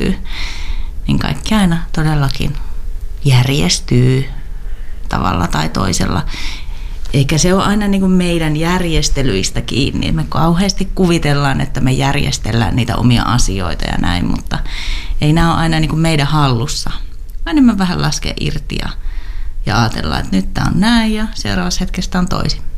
järjestyy, niin kaikki aina todellakin järjestyy tavalla tai toisella. Eikä se ole aina niin kuin meidän järjestelyistä kiinni. Me kauheasti kuvitellaan, että me järjestellään niitä omia asioita ja näin, mutta ei nämä ole aina niin kuin meidän hallussa. Enemmän vähän laskea irti ja ajatellaan, että nyt tämä on näin ja seuraavassa hetkessä on toisin.